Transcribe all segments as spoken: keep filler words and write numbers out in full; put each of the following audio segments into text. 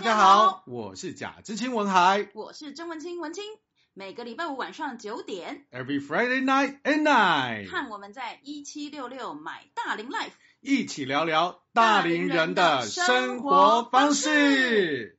家好，我是贾知青文海， 我是曾文清文清。每个礼拜五晚上九点 ，Every Friday night and night， 看我们在一七六六买大龄 Life， 一起聊聊大龄人的生活方式。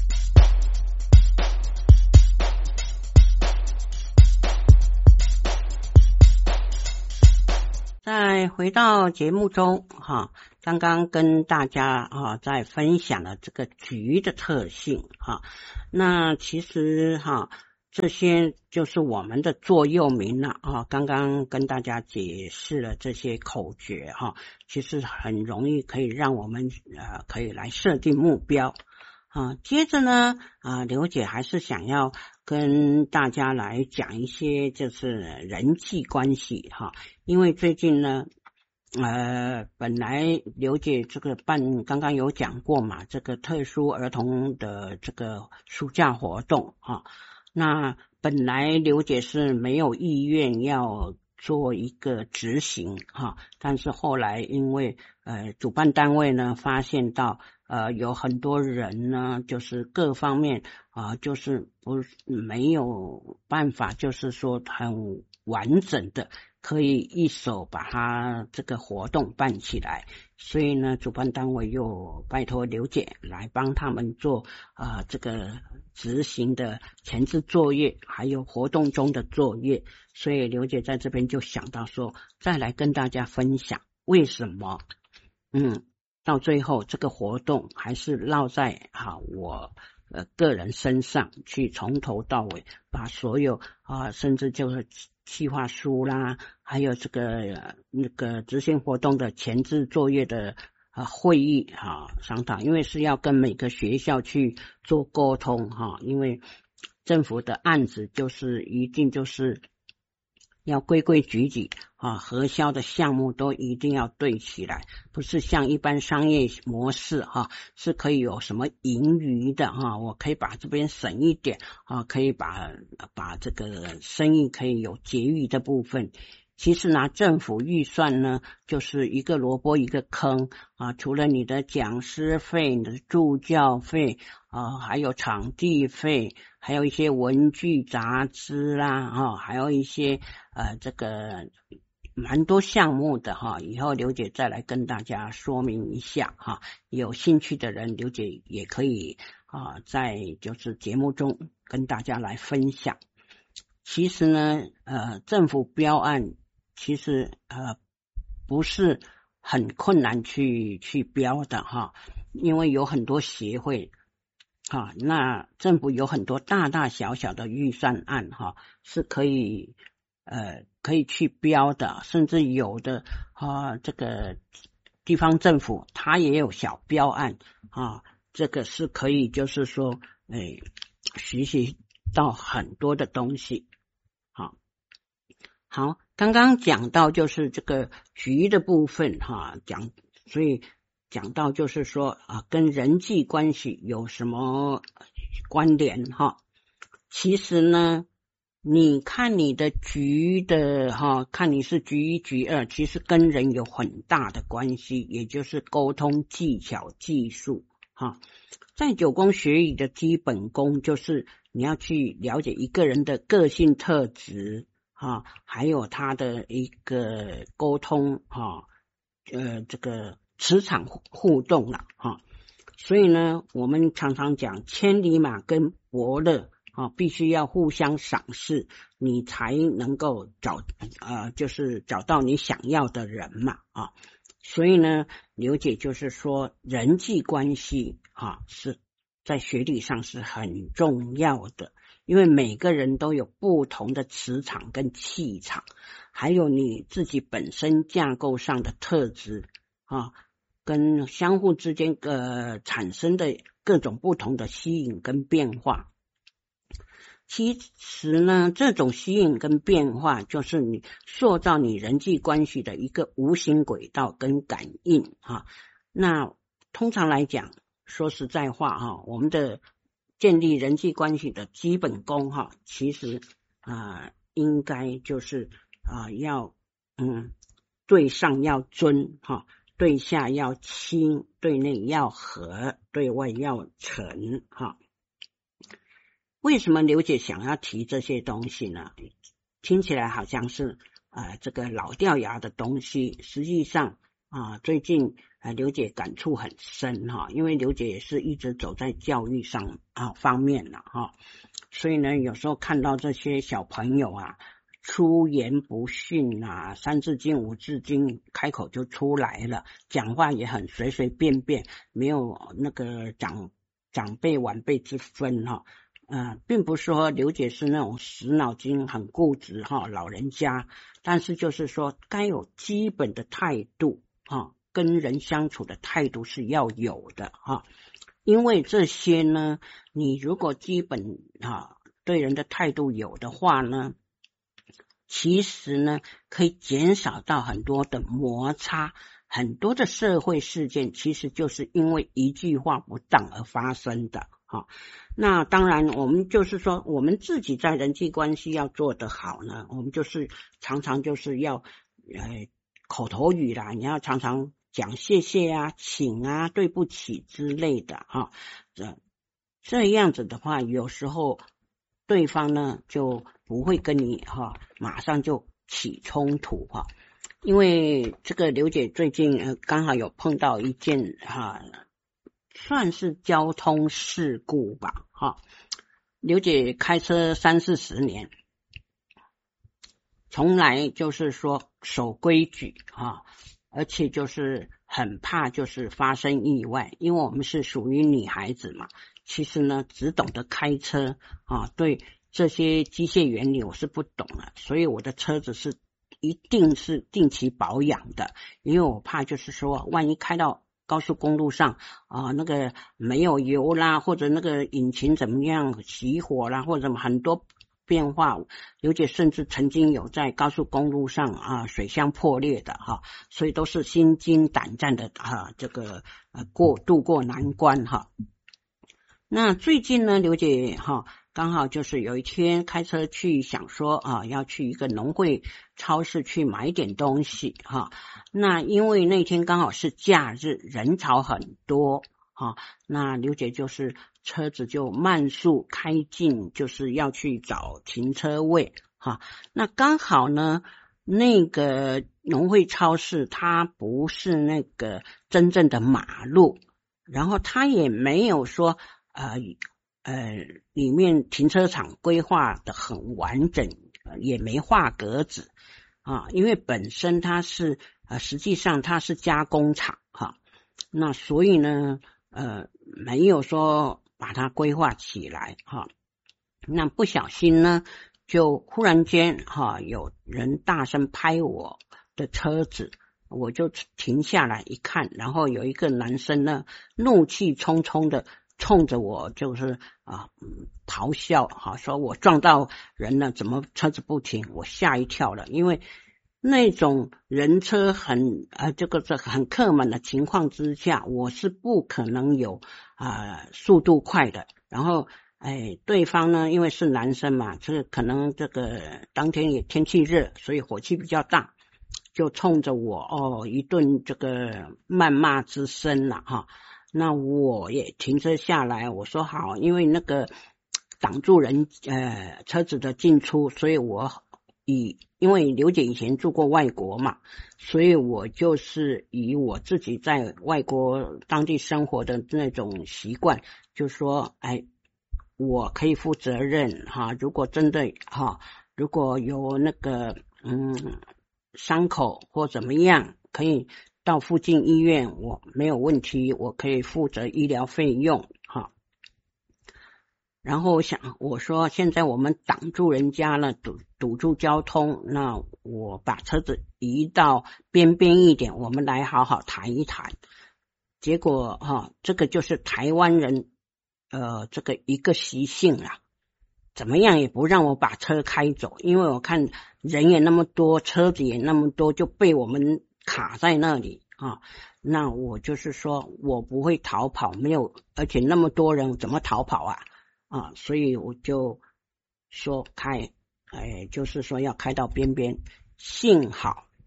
再回到节目中哈，刚刚跟大家哈在分享了这个菊的特性哈，那其实哈这些就是我们的座右铭了啊。刚刚跟大家解释了这些口诀哈，其实很容易可以让我们呃可以来设定目标啊。接着呢啊，刘姐还是想要跟大家来讲一些就是人际关系哈，因为最近呢，呃，本来刘姐这个办刚刚有讲过嘛，这个特殊儿童的这个暑假活动哈，那本来刘姐是没有意愿要做一个执行哈，但是后来因为呃主办单位呢发现到呃有很多人呢就是各方面啊、呃、就是不没有办法就是说很完整的可以一手把它这个活动办起来，所以呢主办单位又拜托刘姐来帮他们做啊、呃、这个执行的前置作业还有活动中的作业，所以刘姐在这边就想到说再来跟大家分享为什么嗯到最后这个活动还是落在啊我呃个人身上去从头到尾把所有啊甚至就是企划书啦还有这个、呃、那个执行活动的前置作业的啊会议啊商讨，因为是要跟每个学校去做沟通哈、啊，因为政府的案子就是一定就是要规规矩矩啊，核销的项目都一定要对起来，不是像一般商业模式哈、啊，是可以有什么盈余的哈、啊，我可以把这边省一点啊，可以把把这个生意可以有结余的部分。其实拿政府预算呢，就是一个萝卜一个坑啊，除了你的讲师费、你的助教费啊，还有场地费，还有一些文具杂志啦啊，还有一些呃这个蛮多项目的哈，以后刘姐再来跟大家说明一下哈，有兴趣的人刘姐也可以啊在就是节目中跟大家来分享。其实呢呃政府标案其实呃不是很困难去去标的哈，因为有很多协会哈，那政府有很多大大小小的预算案哈，是可以呃可以去标的，甚至有的啊这个地方政府它也有小标案啊，这个是可以就是说哎学习到很多的东西。好，好，刚刚讲到就是这个局的部分哈，讲所以讲到就是说啊，跟人际关系有什么关联哈？其实呢，你看你的局的哈，看你是局一局二，其实跟人有很大的关系，也就是沟通技巧技术哈。在九宫学语的基本功就是你要去了解一个人的个性特质啊，还有他的一个沟通啊，呃，这个磁场互动了哈。所以呢，我们常常讲千里马跟伯乐啊，必须要互相赏识，你才能够找呃，就是找到你想要的人嘛啊。所以呢，刘姐就是说人际关系啊是在学理上是很重要的，因为每个人都有不同的磁场跟气场，还有你自己本身架构上的特质啊，跟相互之间呃产生的各种不同的吸引跟变化。其实呢，这种吸引跟变化就是你塑造你人际关系的一个无形轨道跟感应哈。那通常来讲，说实在话哈，我们的建立人际关系的基本功哈，其实啊、呃、应该就是啊、呃、要嗯对上要尊哈， 对下要清，对内要和，对外要诚哈。为什么刘姐想要提这些东西呢？听起来好像是呃这个老掉牙的东西，实际上啊最近呃刘姐感触很深哈，因为刘姐也是一直走在教育上啊方面了哈，所以呢有时候看到这些小朋友啊出言不逊啊，三字经五字经开口就出来了，讲话也很随随便便，没有那个长长辈晚辈之分哈。呃，并不是说刘姐是那种死脑筋很固执哈老人家，但是就是说该有基本的态度哈，跟人相处的态度是要有的哈。因为这些呢，你如果基本啊对人的态度有的话呢，其实呢可以减少到很多的摩擦，很多的社会事件其实就是因为一句话不当而发生的哈。那当然我们就是说我们自己在人际关系要做得好呢，我们就是常常就是要呃口头语啦，你要常常讲谢谢啊请啊对不起之类的哈。这这样子的话有时候对方呢就不会跟你哈马上就起冲突哈。因为这个刘姐最近呃刚好有碰到一件哈算是交通事故吧哈。刘姐开车三四十年，从来就是说守规矩啊，而且就是很怕就是发生意外，因为我们是属于女孩子嘛，其实呢只懂得开车啊，对这些机械原理我是不懂的，所以我的车子是一定是定期保养的，因为我怕就是说万一开到高速公路上啊、呃，那个没有油啦，或者那个引擎怎么样熄火啦，或者很多变化，刘姐甚至曾经有在高速公路上啊水箱破裂的哈，所以都是心惊胆战的啊，这个呃过渡过难关哈。那最近呢，刘姐哈刚好就是有一天开车去，想说啊要去一个农会超市去买点东西哈。那因为那天刚好是假日，人潮很多哈，那刘姐就是车子就慢速开进，就是要去找停车位哈。那刚好呢，那个农会超市它不是那个真正的马路，然后它也没有说呃呃里面停车场规划的很完整，也没画格子啊，因为本身它是呃实际上它是加工厂哈，那所以呢呃没有说把它规划起来哈。那不小心呢就忽然间哈有人大声拍我的车子，我就停下来一看，然后有一个男生呢怒气冲冲的冲着我就是啊、嗯、咆哮哈，说我撞到人了，怎么车子不停？我吓一跳了，因为那种人车很呃这个这很客满的情况之下，我是不可能有啊、呃、速度快的。然后哎对方呢因为是男生嘛，这个可能这个当天也天气热，所以火气比较大，就冲着我哦一顿这个谩骂之声了哈。那我也停车下来，我说好，因为那个挡住人呃车子的进出，所以我以因为刘姐以前住过外国嘛，所以我就是以我自己在外国当地生活的那种习惯，就说哎我可以负责任哈，如果真的哈如果有那个嗯伤口或怎么样，可以到附近医院，我没有问题，我可以负责医疗费用哈。然后我想我说现在我们挡住人家了，堵堵住交通，那我把车子移到边边一点，我们来好好谈一谈。结果哈这个就是台湾人呃这个一个习性啦，怎么样也不让我把车开走，因为我看人也那么多，车子也那么多，就被我们卡在那里啊。那我就是说我不会逃跑，没有，而且那么多人怎么逃跑啊啊，所以我就说开哎就是说要开到边边。幸好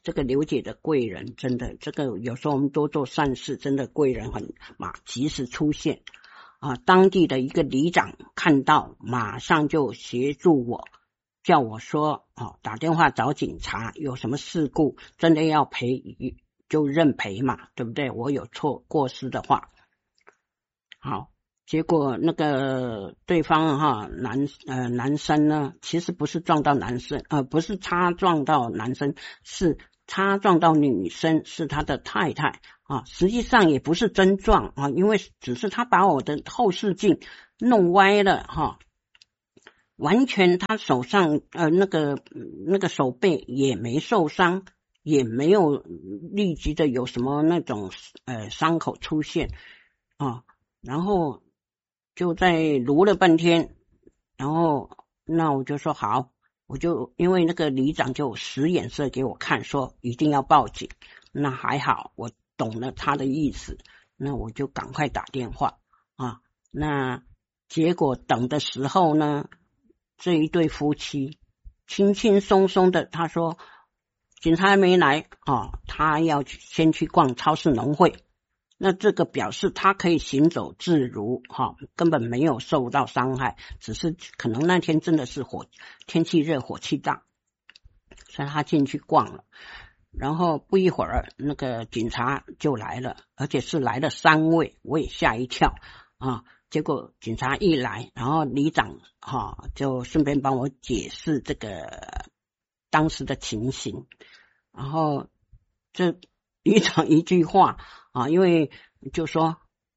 这个刘姐的贵人真的，这个有时候我们多做善事，真的贵人很马及时出现啊。当地的一个里长看到，马上就协助我，叫我说哦，打电话找警察，有什么事故真的要赔就认赔嘛，对不对？我有错过失的话，好。结果那个对方哈男呃男生呢，其实不是撞到男生，呃不是他撞到男生，是他撞到女生，是他的太太啊。实际上也不是真撞啊，因为只是他把我的后视镜弄歪了哈，完全他手上呃那个那个手背也没受伤，也没有立即的有什么那种呃伤口出现啊，然后。就在撸了半天，然后那我就说好，我就因为那个里长就使眼色给我看，说一定要报警。那还好，我懂了他的意思，那我就赶快打电话啊。那结果等的时候呢，这一对夫妻轻轻松松的，他说警察还没来啊，他要先去逛超市农会。那这个表示他可以行走自如哈，根本没有受到伤害，只是可能那天真的是火天气热，火气大，所以他进去逛了。然后不一会儿，那个警察就来了，而且是来了三位，我也吓一跳啊。结果警察一来，然后里长哈就顺便帮我解释这个当时的情形，然后这里长一句话。啊，因为就说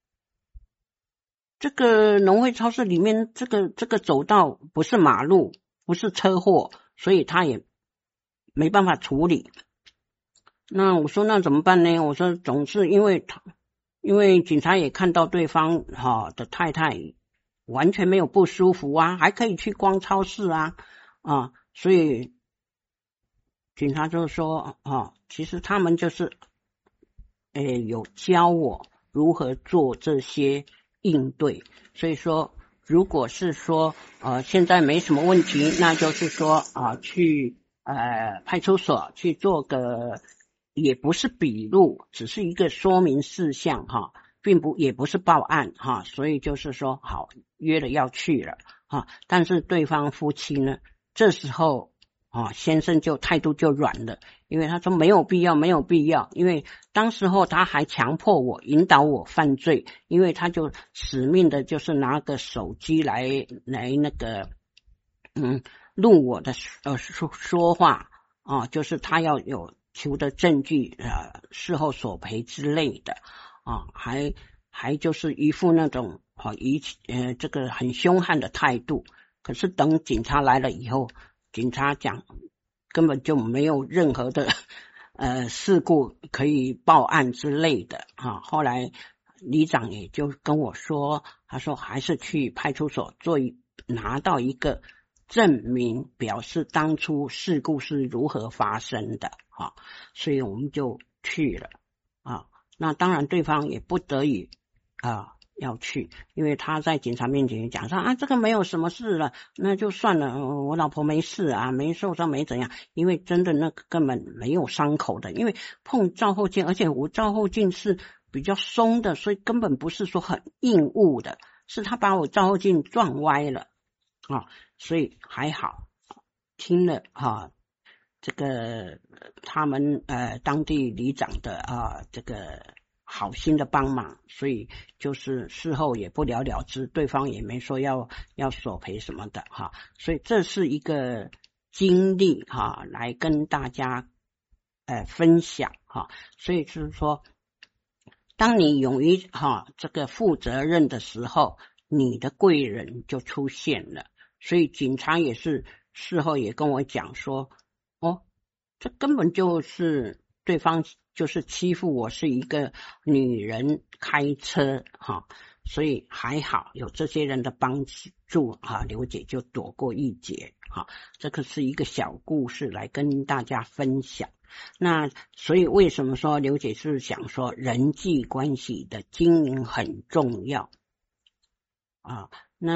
这个农会超市里面这个这个走道不是马路，不是车祸，所以他也没办法处理。那我说那怎么办呢？我说总是因为他，因为警察也看到对方哈、啊、的太太完全没有不舒服啊，还可以去逛超市啊啊，所以警察就说啊，其实他们就是。诶，有教我如何做这些应对，所以说，如果是说呃现在没什么问题，那就是说啊、呃、去呃派出所去做个，也不是笔录，只是一个说明事项哈，并不也不是报案哈，所以就是说好约了要去了哈，但是对方夫妻呢，这时候。啊，先生就态度就软了，因为他说没有必要，没有必要，因为当时候他还强迫我引导我犯罪，因为他就死命的就是拿个手机来来那个嗯录我的呃说说话啊，就是他要有求的证据呃事后索赔之类的啊，还还就是一副那种好一呃这个很凶悍的态度，可是等警察来了以后。警察讲根本就没有任何的呃事故可以报案之类的啊。后来里长也就跟我说，他说还是去派出所做一拿到一个证明，表示当初事故是如何发生的啊。所以我们就去了啊。那当然对方也不得已啊。要去，因为他在警察面前讲说啊，这个没有什么事了，那就算了，我老婆没事啊，没受伤，没怎样，因为真的那个根本没有伤口的，因为碰照后镜，而且我照后镜是比较松的，所以根本不是说很硬物的，是他把我照后镜撞歪了啊，所以还好，听了啊，这个他们呃当地里长的啊这个。好心的帮忙，所以就是事后也不了了之，对方也没说要要索赔什么的哈，所以这是一个经历哈，来跟大家呃分享哈，所以就是说，当你勇于哈这个负责任的时候，你的贵人就出现了，所以警察也是事后也跟我讲说，哦，这根本就是对方。就是欺负我是一个女人开车哈，所以还好有这些人的帮助哈，刘姐就躲过一劫哈。这个是一个小故事来跟大家分享。那所以为什么说刘姐是想说人际关系的经营很重要啊？那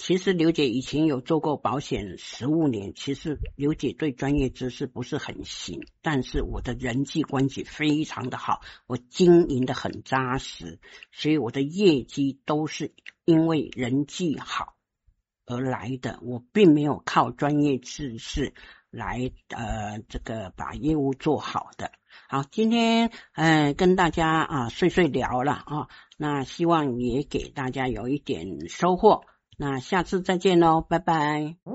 其实刘姐以前有做过保险十五年，其实刘姐对专业知识不是很行，但是我的人际关系非常的好，我经营的很扎实，所以我的业绩都是因为人际好而来的，我并没有靠专业知识来呃这个把业务做好的。好，今天呃跟大家啊碎碎聊了啊，那希望也给大家有一点收获。那下次再见喽，拜拜。